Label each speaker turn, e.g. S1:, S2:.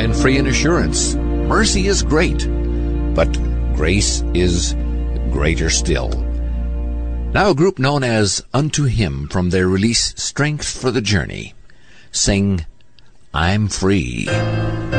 S1: find freeing assurance. Mercy is great, but grace is greater still. Now a group known as Unto Him, from their release Strength for the Journey, sing I'm Free.